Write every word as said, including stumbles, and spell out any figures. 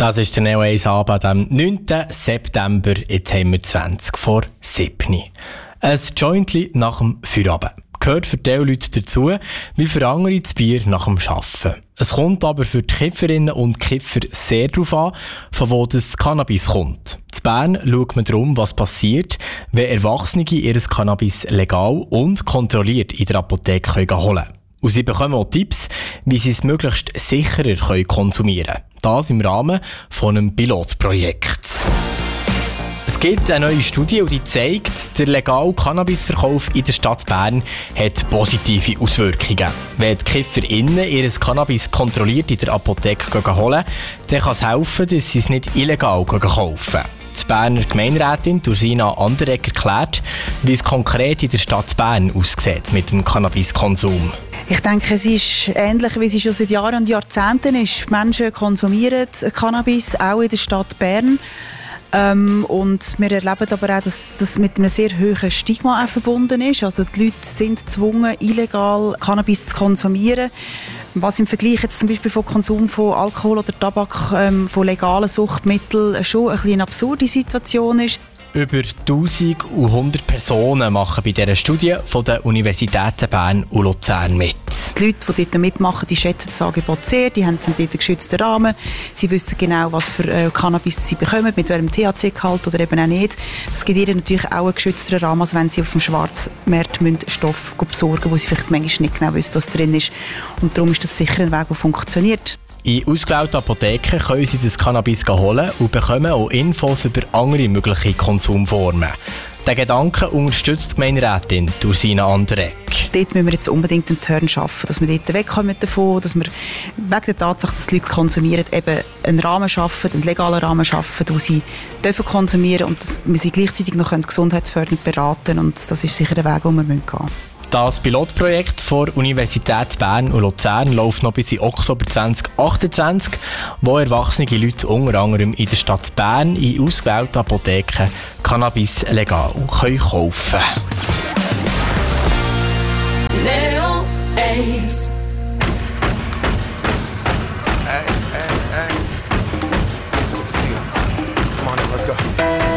Das ist der Neo eins Abend am neunten September. Jetzt haben wir zwanzig vor sieben. Ein Jointli nach dem Feierabend gehört für diese Leute dazu, wie für andere das Bier nach dem Arbeiten. Es kommt aber für die Kifferinnen und Kiffer sehr darauf an, von wo das Cannabis kommt. In Bern schaut man darum, was passiert, wenn Erwachsene ihr Cannabis legal und kontrolliert in der Apotheke holen können. Und sie bekommen auch Tipps, wie sie es möglichst sicherer konsumieren können. Das im Rahmen von einem Pilotprojekt. Es gibt eine neue Studie, die zeigt, der legale Cannabisverkauf in der Stadt Bern hat positive Auswirkungen. Wenn die KifferInnen ihr Cannabis kontrolliert in der Apotheke holen, dann kann es helfen, dass sie es nicht illegal kaufen. Die Berner Gemeinderätin Ursina Anderegger erklärt, wie es konkret in der Stadt Bern aussieht mit dem Cannabiskonsum. Ich denke, es ist ähnlich, wie es schon seit Jahren und Jahrzehnten ist. Die Menschen konsumieren Cannabis, auch in der Stadt Bern. Ähm, und wir erleben aber auch, dass das mit einem sehr hohen Stigma auch verbunden ist. Also die Leute sind gezwungen, illegal Cannabis zu konsumieren. Was im Vergleich jetzt zum Beispiel vom Konsum von Alkohol oder Tabak, ähm, von legalen Suchtmitteln schon ein bisschen eine absurde Situation ist. Über eintausendhundert Personen machen bei dieser Studie von den Universitäten Bern und Luzern mit. Die Leute, die dort mitmachen, die schätzen das Angebot sehr, die haben dort einen geschützten Rahmen, sie wissen genau, was für äh, Cannabis sie bekommen, mit welchem T H C-Gehalt oder eben auch nicht. Das gibt ihnen natürlich auch einen geschützteren Rahmen, als wenn sie auf dem Schwarzmarkt Stoff besorgen müssen, wo sie vielleicht manchmal nicht genau wissen, was drin ist. Und darum ist das sicher ein Weg, der funktioniert. In ausgewählten Apotheken können sie das Cannabis holen und bekommen auch Infos über andere mögliche Konsumformen. Den Gedanken unterstützt die Gemeinderätin Ursina Anderegger. Dort müssen wir jetzt unbedingt einen Turn schaffen, dass wir dort wegkommen davon, dass wir wegen der Tatsache, dass die Leute konsumieren, eben einen Rahmen schaffen, einen legalen Rahmen schaffen, wo sie dürfen konsumieren und dass wir sie gleichzeitig noch gesundheitsfördernd beraten können. Und das ist sicher der Weg, den wir gehen müssen. Das Pilotprojekt von Universität Bern und Luzern läuft noch bis in Oktober zwanzig achtundzwanzig, wo erwachsene Leute unter anderem in der Stadt Bern in ausgewählten Apotheken Cannabis legal können kaufen können. Neo eins. Hey, hey, hey. Good to see you. Come on in, let's go.